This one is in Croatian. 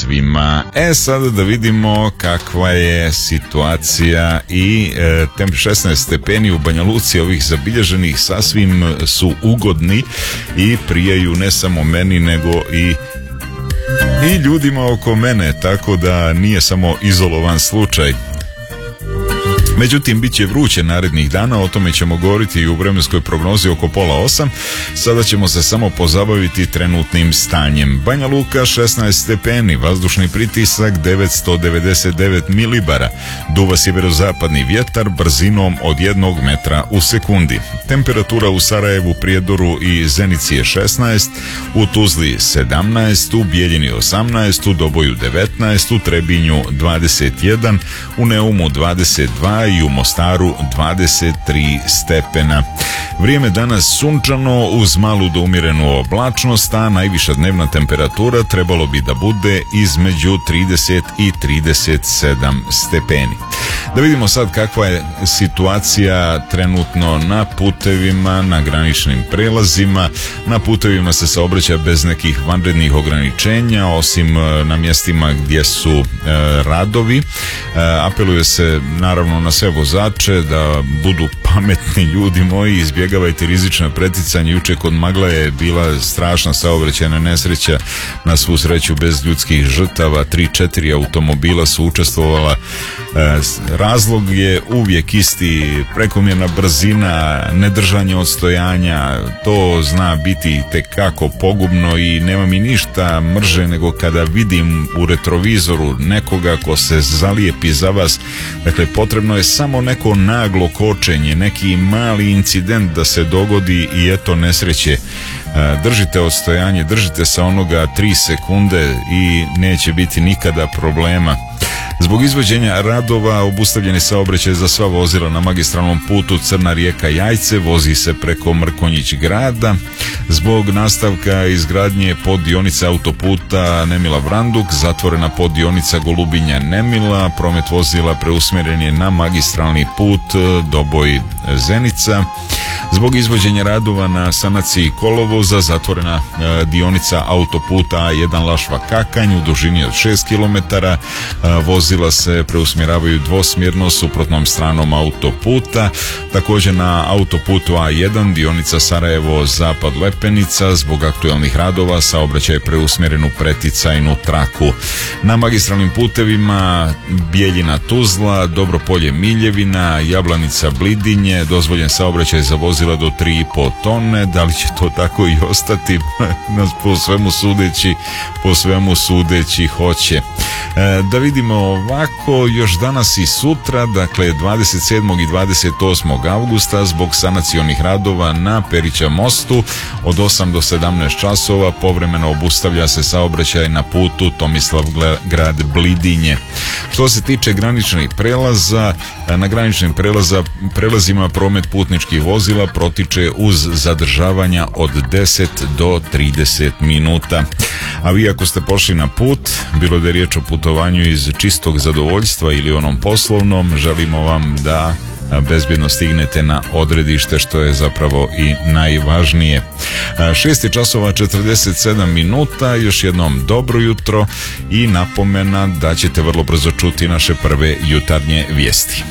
svima. Sada da vidimo kakva je situacija i temp 16 stepeni u Banja Luci ovih zabilježenih sasvim su ugodni i prijaju ne samo meni nego i ljudima oko mene, tako da nije samo izolovan slučaj. Međutim, bit će vruće narednih dana, o tome ćemo govoriti i u vremenskoj prognozi oko 7:30. Sada ćemo se samo pozabaviti trenutnim stanjem. Banja Luka 16 stepeni, vazdušni pritisak 999 milibara, duva sjeverozapadni vjetar brzinom od 1 metra u sekundi. Temperatura u Sarajevu, Prijedoru i Zenici je 16, u Tuzli 17, u Bijeljini 18, u Doboju 19, u Trebinju 21, u Neumu 22 i u Mostaru 23 stepena. Vrijeme danas sunčano uz malu do umjerenu oblačnost, a najviša dnevna temperatura trebalo bi da bude između 30 i 37 stepeni. Da vidimo sad kakva je situacija trenutno na putevima, na graničnim prelazima. Na putevima se saobraća bez nekih vanrednih ograničenja, osim na mjestima gdje su radovi. Apeluje se naravno na sve vozače da budu pametni, ljudi moji, izbjegavajte rizična preticanja. Juče kod Magla je bila strašna saobraćajna nesreća, na svu sreću bez ljudskih žrtava, 3-4 automobila su učestvovala. Razlog je uvijek isti, prekomjerna brzina, nedržanje odstojanja, to zna biti tekako pogubno i nema mi ništa mrže nego kada vidim u retrovizoru nekoga ko se zalijepi za vas. Dakle, potrebno je samo neko naglo kočenje, neki mali incident da se dogodi i eto nesreće. Držite odstojanje, držite sa onoga 3 sekunde i neće biti nikada problema. Zbog izvođenja radova obustavljen je saobraćaj za sva vozila na magistralnom putu Crna Rijeka Jajce, vozi se preko Mrkonjić grada. Zbog nastavka izgradnje poddionica autoputa Nemila Vranduk, zatvorena poddionica Golubinja Nemila, promet vozila preusmjeren je na magistralni put Doboj Zenica. Zbog izvođenja radova na sanaciji kolovoza, zatvorena dionica autoputa A1 Lašva Kakanj u dužini od 6 km. Vozila se preusmjeravaju dvosmjerno suprotnom stranom autoputa. Također na autoputu A1 dionica Sarajevo Zapad Lepenica, zbog aktualnih radova saobraćaj je preusmjeren u preticajnu traku. Na magistralnim putevima Bijeljina Tuzla, Dobropolje Miljevina, Jablanica Blidinje, dozvoljen saobraćaj za vozila do 3,5 tone. Da li će to tako i ostati? Po svemu sudeći hoće. Da vidimo ovako, još danas i sutra, dakle 27. i 28. avgusta, zbog sanacionih radova na Perića mostu od 8 do 17 časova povremeno obustavlja se saobraćaj na putu Tomislavgrad Blidinje. Što se tiče graničnih prelaza, na graničnim prelazima promet putničkih vozila protiče uz zadržavanja od 10 do 30 minuta. A vi ako ste pošli na put, bilo da je riječ o putovanju iz čistog zadovoljstva ili onom poslovnom, želimo vam da bezbjedno stignete na odredište, što je zapravo i najvažnije. 6:47, još jednom dobro jutro i napomena da ćete vrlo brzo čuti naše prve jutarnje vijesti.